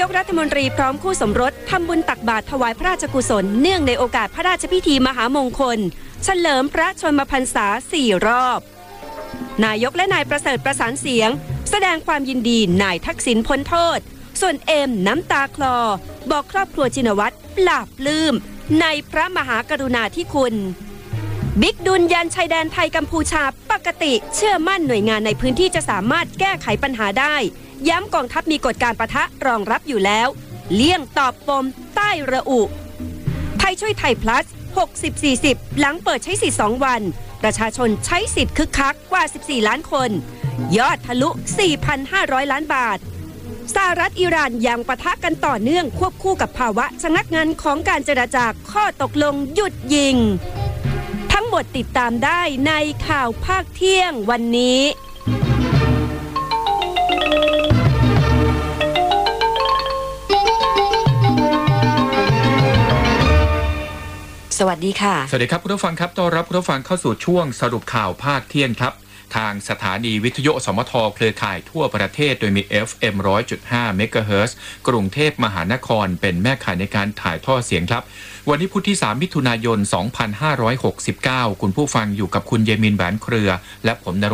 กรัฐมนตรีพร้อมคู่สมรสทำบุญตักบาตรถวายพระราชกุศลเนื่องในโอกาสพระราชพิธีมหามงคลเฉลิมพระชนมพรรษา 4 รอบนายกและนายประเสริฐประสานเสียงแสดงความยินดีนายทักษิณพ้นโทษส่วนเอ็มน้ำตาคลอบอกครอบครัวชินวัตรปลาบปลื้มในพระมหากรุณาธิคุณบิ๊กดุลยันชายแดนไทยกัมพูชาปกติเชื่อมั่นหน่วยงานในพื้นที่จะสามารถแก้ไขปัญหาได้ย้ำกองทัพมีกฎการปะทะรองรับอยู่แล้วเลี่ยงตอบปมใต้ระอุไทยช่วยไทย plus 60-40 หลังเปิดใช้สิทธิ์2 วันประชาชนใช้สิทธิ์คึกคักกว่า14 ล้านคนยอดทะลุ 4,500 ล้านบาทสหรัฐอิหร่านยังปะทะกันต่อเนื่องควบคู่กับภาวะชะงักงันของการเจรจาข้อตกลงหยุดยิงทั้งหมดติดตามได้ในข่าวภาคเที่ยงวันนี้สวัสดีค่ะสวัสดีครับคุณผู้ฟังครับต้อนรับคุณผู้ฟังเข้าสู่ช่วงสรุปข่าวภาคเที่ยงครับทางสถานีวิทยุสมทเครือข่ายทั่วประเทศโดยมี FM 100.5 เมกะเฮิรตซ์กรุงเทพมหานครเป็นแม่ข่ายในการถ่ายทอดเสียงครับวันนี้พุธที่3มิถุนายน2569คุณผู้ฟังอยู่กับคุณเยมินแหวนเครือและผม